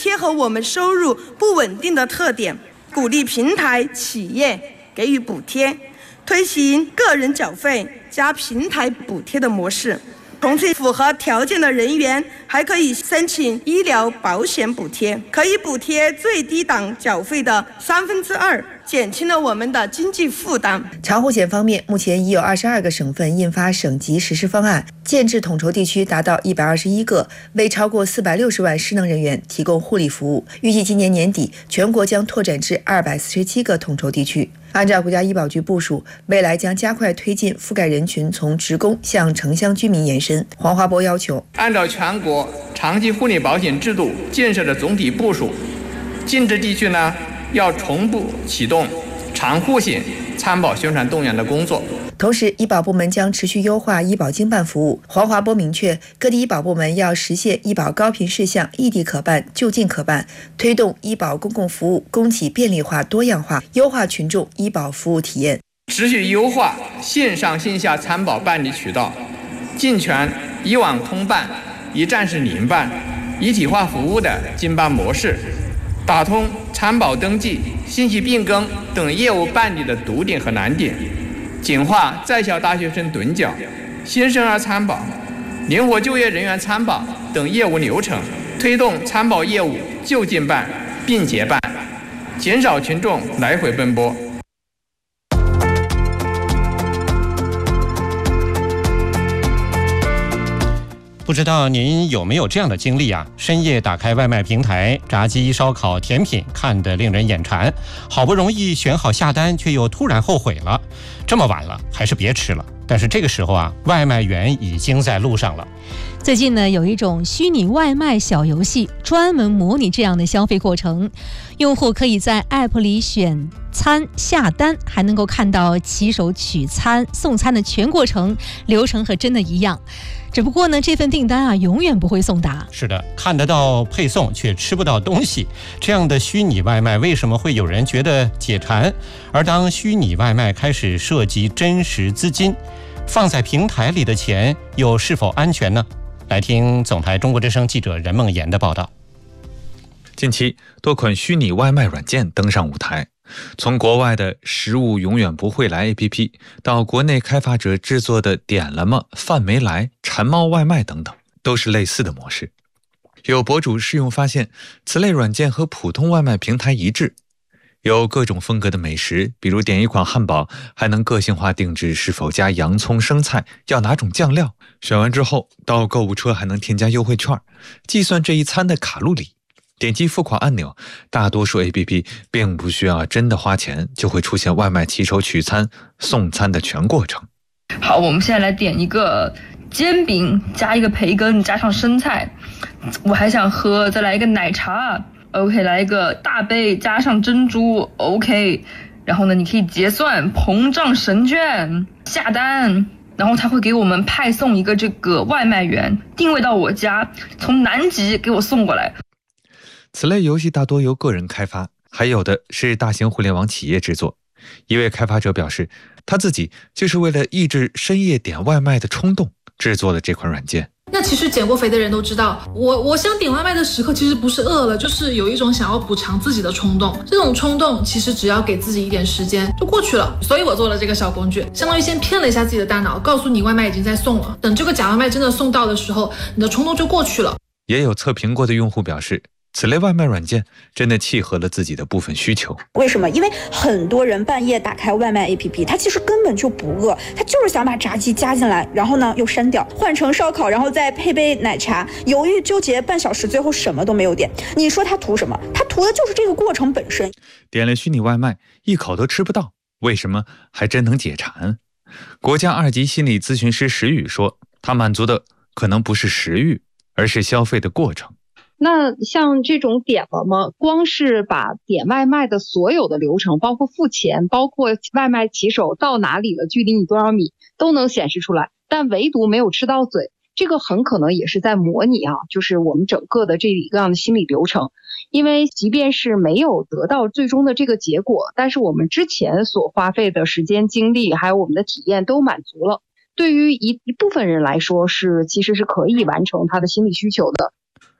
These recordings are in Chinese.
贴合我们收入不稳定的特点，鼓励平台企业给予补贴，推行个人缴费加平台补贴的模式。同时，符合条件的人员还可以申请医疗保险补贴，可以补贴最低档缴费的2/3，减轻了我们的经济负担。 长护险方面，目前已有22个省份印发省级实施方案，建制统筹地区达到121个，为超过460万失能人员提供护理服务。预计今年年底，全国将拓展至247个统筹地区。按照国家医保局部署，未来将加快推进覆盖人群从职工向城乡居民延伸。黄华波要求， 按照全国长期护理保险制度建设的总体部署，禁制地区呢要同步启动长护险参保宣传动员的工作。 同时，医保部门将持续优化医保经办服务。黄华波明确，各地医保部门要实现医保高频事项异地可办、就近可办，推动医保公共服务供给便利化、多样化，优化群众医保服务体验。 持续优化线上线下参保办理渠道，健全一网通办、一站式联办、一体化服务的经办模式，打通参保登记、信息变更等业务办理的堵点和难点，简化在校大学生趸缴、新生儿参保、灵活就业人员参保等业务流程，推动参保业务就近办、并结办，减少群众来回奔波。 不知道您有没有这样的经历啊？深夜打开外卖平台，炸鸡、烧烤、甜品看得令人眼馋，好不容易选好下单，却又突然后悔了。这么晚了，还是别吃了。但是这个时候啊，外卖员已经在路上了。 最近呢，有一种虚拟外卖小游戏，专门模拟这样的消费过程。用户可以在 App 里选餐下单，还能够看到骑手取餐、送餐的全过程，流程和真的一样。只不过呢，这份订单啊，永远不会送达。 是的，看得到配送却吃不到东西，这样的虚拟外卖为什么会有人觉得解馋？而当虚拟外卖开始涉及真实资金，放在平台里的钱又是否安全呢？来听总台中国之声记者任梦妍的报道。 近期，多款虚拟外卖软件登上舞台，从国外的食物永远不会来 APP 到国内开发者制作的点了吗、饭没来、馋猫外卖等等，都是类似的模式。有博主试用发现，此类软件和普通外卖平台一致，有各种风格的美食，比如点一款汉堡，还能个性化定制是否加洋葱、生菜，要哪种酱料。选完之后，到购物车还能添加优惠券，计算这一餐的卡路里。点击付款按钮，大多数 APP 并不需要真的花钱，就会出现外卖骑手取餐、送餐的全过程。 好，我们现在来点一个煎饼，加一个培根，加上生菜。我还想喝，再来一个奶茶。OK， 来一个大杯，加上珍珠。OK， 然后呢，你可以结算，膨胀神券，下单。然后他会给我们派送一个这个外卖员，定位到我家，从南极给我送过来。 此类游戏大多由个人开发，还有的是大型互联网企业制作。一位开发者表示，他自己就是为了抑制深夜点外卖的冲动，制作了这款软件。 那其实减过肥的人都知道，我想点外卖的时刻其实不是饿了，就是有一种想要补偿自己的冲动。这种冲动其实只要给自己一点时间就过去了。所以我做了这个小工具，相当于先骗了一下自己的大脑，告诉你外卖已经在送了。等这个假外卖真的送到的时候，你的冲动就过去了。 也有测评过的用户表示，此类外卖软件真的契合了自己的部分需求。 为什么？因为很多人半夜打开外卖 APP， 他其实根本就不饿，他就是想把炸鸡加进来，然后呢又删掉，换成烧烤，然后再配杯奶茶，犹豫纠结半小时，最后什么都没有点。你说他图什么？他图的就是这个过程本身。 点了虚拟外卖，一口都吃不到，为什么还真能解馋？国家2级心理咨询师石宇说，他满足的可能不是食欲，而是消费的过程。 那像这种点了吗？光是把点外卖的所有的流程，包括付钱，包括外卖骑手到哪里了，距离你多少米，都能显示出来，但唯独没有吃到嘴。这个很可能也是在模拟就是我们整个的这一个样的心理流程。因为即便是没有得到最终的这个结果，但是我们之前所花费的时间、精力，还有我们的体验都满足了。对于一部分人来说，其实是可以完成他的心理需求的。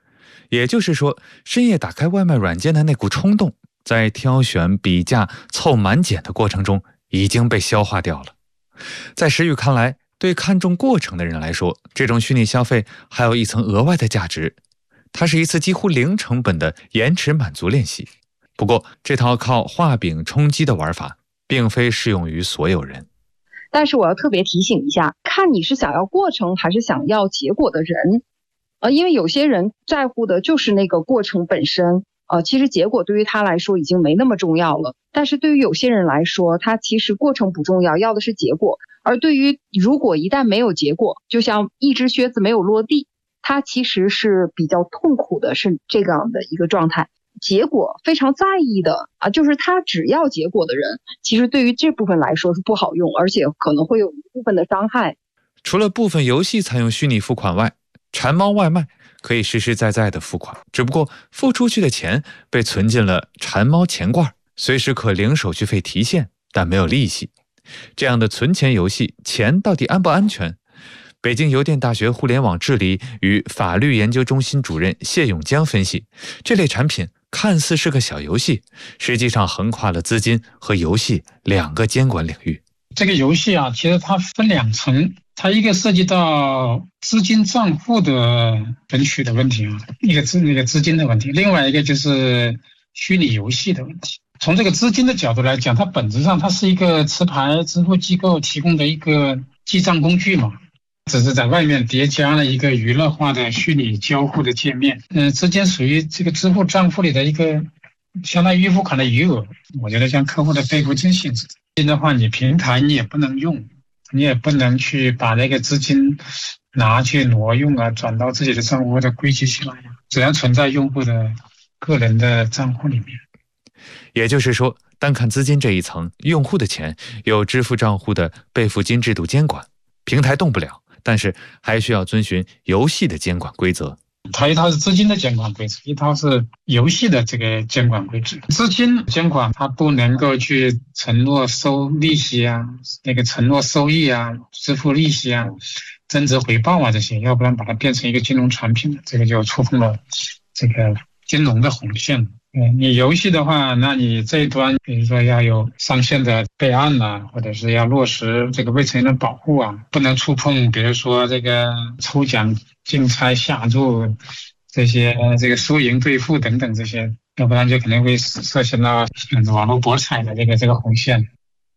也就是说，深夜打开外卖软件的那股冲动，在挑选、比价、凑满减的过程中已经被消化掉了。在石宇看来，对看重过程的人来说，这种虚拟消费还有一层额外的价值，它是一次几乎零成本的延迟满足练习。不过，这套靠画饼充饥的玩法，并非适用于所有人。 但是我要特别提醒一下，看你是想要过程还是想要结果的人。因为有些人在乎的就是那个过程本身，其实结果对于他来说已经没那么重要了。但是对于有些人来说，他其实过程不重要，要的是结果。而对于如果一旦没有结果，就像一只靴子没有落地，他其实是比较痛苦的，是这样的一个状态。结果非常在意的就是他只要结果的人，其实对于这部分来说是不好用，而且可能会有一部分的伤害。 除了部分游戏采用虚拟付款外，馋猫外卖可以实实在在的付款，只不过付出去的钱被存进了馋猫钱罐，随时可零手续费提现，但没有利息。这样的存钱游戏，钱到底安不安全？北京邮电大学互联网治理与法律研究中心主任谢永江分析，这类产品看似是个小游戏，实际上横跨了资金和游戏两个监管领域。 这个游戏其实它分两层，它一个涉及到资金账户的存取的问题一个那个资金的问题，另外一个就是虚拟游戏的问题。从这个资金的角度来讲，它本质上它是一个持牌支付机构提供的一个记账工具嘛，只是在外面叠加了一个娱乐化的虚拟交互的界面。资金属于这个支付账户里的一个相当于付款的余额，我觉得像客户的备付金性质的话，你平台你也不能用，你也不能去把那个资金拿去挪用转到自己的账户或者归集起来只要存在用户的个人的账户里面。 也就是说，单看资金这一层，用户的钱有支付账户的备付金制度监管，平台动不了，但是还需要遵循游戏的监管规则。 它一套是资金的监管规则，一套是游戏的这个监管规则。资金监管它不能够去承诺收利息那个承诺收益支付利息增值回报这些，要不然把它变成一个金融产品，这个就触碰了这个金融的红线。你游戏的话，那你这一端比如说要有上线的备案或者是要落实这个未成年人保护不能触碰比如说这个抽奖竞猜下注这些这个输赢兑付等等这些，要不然就可能会涉嫌到网络博彩的这个红线。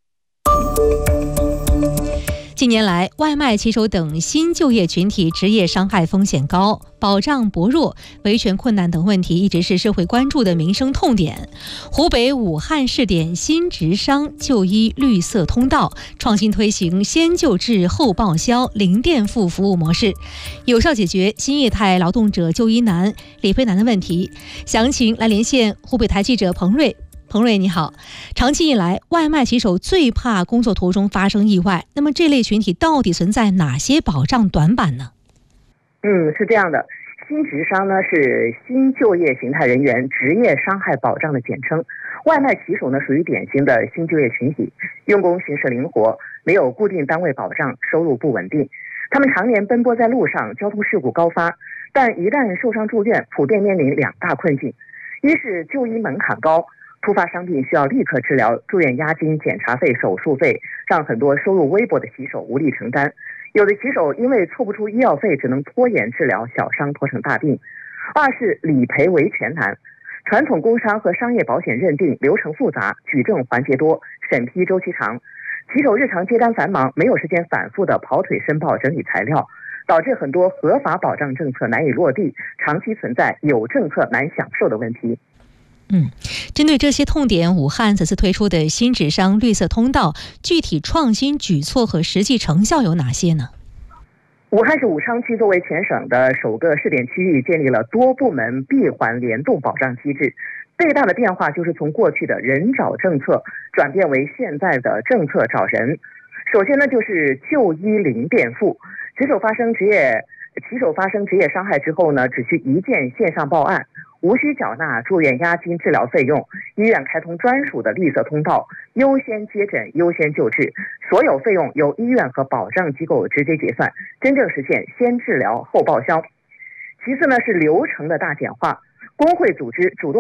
近年来，外卖骑手等新就业群体职业伤害风险高、保障薄弱、维权困难等问题一直是社会关注的民生痛点。湖北武汉试点新职伤就医绿色通道，创新推行先就治后报销零垫付服务模式，有效解决新业态劳动者就医难、理赔难的问题。详情来连线湖北台记者彭瑞。彭瑞你好，长期以来，外卖骑手最怕工作途中发生意外，那么这类群体到底存在哪些保障短板呢？ 是这样的，新职伤呢是新就业形态人员职业伤害保障的简称。外卖骑手呢属于典型的新就业群体，用工形式灵活，没有固定单位保障，收入不稳定。他们常年奔波在路上，交通事故高发，但一旦受伤住院，普遍面临两大困境：一是就医门槛高，突发伤病需要立刻治疗，住院押金、检查费、手术费让很多收入微薄的骑手无力承担。有的骑手因为凑不出医药费，只能拖延治疗，小伤拖成大病。二是理赔维权难，传统工伤和商业保险认定流程复杂，举证环节多，审批周期长，骑手日常接单繁忙，没有时间反复的跑腿申报、整理材料，导致很多合法保障政策难以落地，长期存在有政策难享受的问题。 针对这些痛点，武汉此次推出的新职伤绿色通道，具体创新举措和实际成效有哪些呢？ 武汉市武昌区作为全省的首个试点区域，建立了多部门闭环联动保障机制。最大的变化就是从过去的人找政策转变为现在的政策找人。首先呢，就是就医零垫付，骑手发生职业伤害之后呢，只需一键线上报案，无需缴纳住院押金、治疗费用，医院开通专属的绿色通道，优先接诊、优先救治，所有费用由医院和保障机构直接结算，真正实现先治疗后报销。 其次呢是流程的大简化，工会组织主动